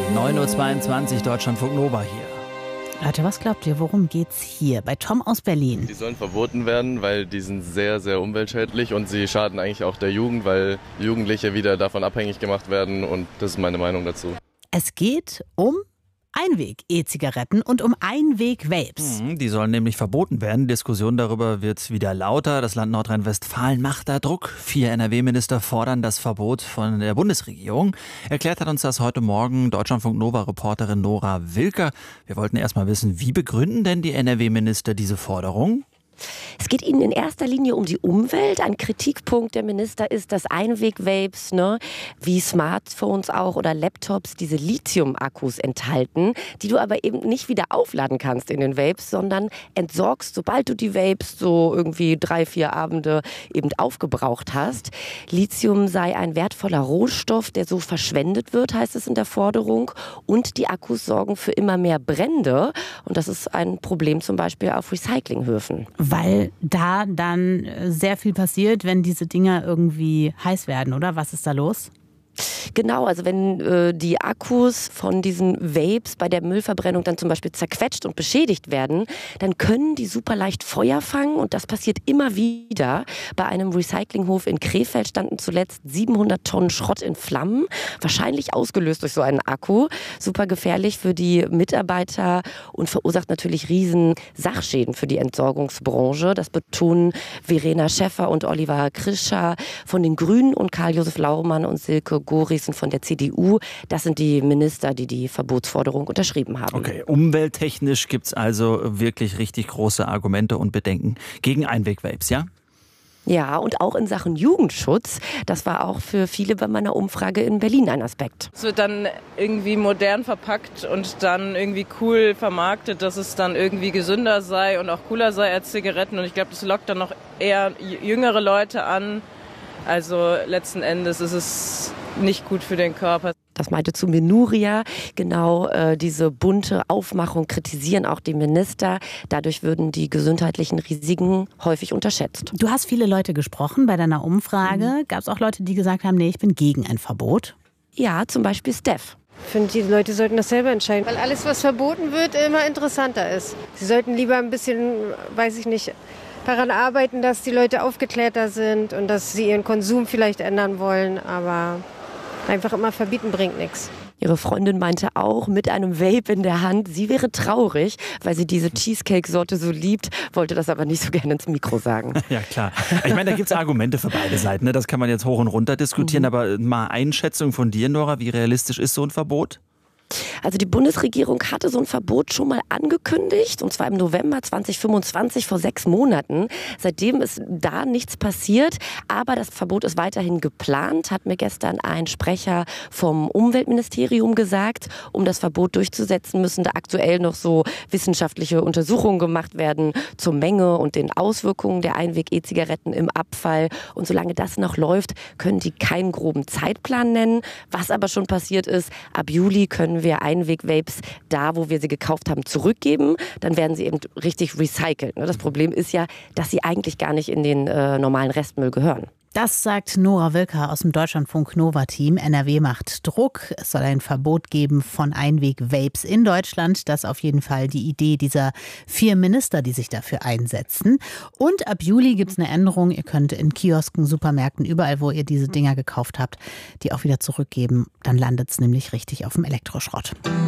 9:22 Uhr, Deutschlandfunk Nova hier. Leute, was glaubt ihr, worum geht's hier? Bei Tom aus Berlin. Die sollen verboten werden, weil die sind sehr, sehr umweltschädlich und sie schaden eigentlich auch der Jugend, weil Jugendliche wieder davon abhängig gemacht werden und das ist meine Meinung dazu. Es geht um Einweg-E-Zigaretten und um Einweg-Vapes. Die sollen nämlich verboten werden. Diskussion darüber wird wieder lauter. Das Land Nordrhein-Westfalen macht da Druck. 4 NRW-Minister fordern das Verbot von der Bundesregierung. Erklärt hat uns das heute Morgen Deutschlandfunk Nova-Reporterin Nora Wilker. Wir wollten erst mal wissen, wie begründen denn die NRW-Minister diese Forderung? Es geht ihnen in erster Linie um die Umwelt. Ein Kritikpunkt der Minister ist, dass Einweg-Vapes, wie Smartphones auch oder Laptops, diese Lithium-Akkus enthalten, die du aber eben nicht wieder aufladen kannst in den Vapes, sondern entsorgst, sobald du die Vapes so irgendwie 3-4 Abende eben aufgebraucht hast. Lithium sei ein wertvoller Rohstoff, der so verschwendet wird, heißt es in der Forderung. Und die Akkus sorgen für immer mehr Brände. Und das ist ein Problem zum Beispiel auf Recyclinghöfen. Weil da dann sehr viel passiert, wenn diese Dinger irgendwie heiß werden, oder? Was ist da los? Genau, also wenn die Akkus von diesen Vapes bei der Müllverbrennung dann zum Beispiel zerquetscht und beschädigt werden, dann können die super leicht Feuer fangen und das passiert immer wieder. Bei einem Recyclinghof in Krefeld standen zuletzt 700 Tonnen Schrott in Flammen, wahrscheinlich ausgelöst durch so einen Akku. Super gefährlich für die Mitarbeiter und verursacht natürlich riesen Sachschäden für die Entsorgungsbranche. Das betonen Verena Schäffer und Oliver Krischer von den Grünen und Karl-Josef Laumann und Silke Gorissen von der CDU. Das sind die Minister, die die Verbotsforderung unterschrieben haben. Okay, umwelttechnisch gibt es also wirklich richtig große Argumente und Bedenken gegen Einweg-Vapes, ja? Ja, und auch in Sachen Jugendschutz. Das war auch für viele bei meiner Umfrage in Berlin ein Aspekt. Es wird dann irgendwie modern verpackt und dann irgendwie cool vermarktet, dass es dann irgendwie gesünder sei und auch cooler sei als Zigaretten. Und ich glaube, das lockt dann noch eher jüngere Leute an. Also letzten Endes ist es nicht gut für den Körper. Das meinte zu mir Nuria. Genau diese bunte Aufmachung kritisieren auch die Minister. Dadurch würden die gesundheitlichen Risiken häufig unterschätzt. Du hast viele Leute gesprochen bei deiner Umfrage. Gab es auch Leute, die gesagt haben, nee, ich bin gegen ein Verbot? Ja, zum Beispiel Steph. Ich finde, die Leute sollten das selber entscheiden, weil alles, was verboten wird, immer interessanter ist. Sie sollten lieber ein bisschen, daran arbeiten, dass die Leute aufgeklärter sind und dass sie ihren Konsum vielleicht ändern wollen, aber einfach immer verbieten bringt nichts. Ihre Freundin meinte auch mit einem Vape in der Hand, sie wäre traurig, weil sie diese Cheesecake-Sorte so liebt, wollte das aber nicht so gerne ins Mikro sagen. Ja, klar. Ich meine, da gibt es Argumente für beide Seiten, ne? Das kann man jetzt hoch und runter diskutieren, aber mal Einschätzung von dir, Nora, wie realistisch ist so ein Verbot? Also die Bundesregierung hatte so ein Verbot schon mal angekündigt, und zwar im November 2025, vor 6 Monaten. Seitdem ist da nichts passiert, aber das Verbot ist weiterhin geplant, hat mir gestern ein Sprecher vom Umweltministerium gesagt. Um das Verbot durchzusetzen, müssen da aktuell noch so wissenschaftliche Untersuchungen gemacht werden zur Menge und den Auswirkungen der Einweg-E-Zigaretten im Abfall. Und solange das noch läuft, können die keinen groben Zeitplan nennen. Was aber schon passiert ist, ab Juli können wir Einweg-Vapes da, wo wir sie gekauft haben, zurückgeben. Dann werden sie eben richtig recycelt. Das Problem ist ja, dass sie eigentlich gar nicht in den normalen Restmüll gehören. Das sagt Nora Wilker aus dem Deutschlandfunk Nova-Team. NRW macht Druck. Es soll ein Verbot geben von Einweg-Vapes in Deutschland. Das ist auf jeden Fall die Idee dieser 4 Minister, die sich dafür einsetzen. Und ab Juli gibt es eine Änderung. Ihr könnt in Kiosken, Supermärkten, überall, wo ihr diese Dinger gekauft habt, die auch wieder zurückgeben. Dann landet es nämlich richtig auf dem Elektroschrott.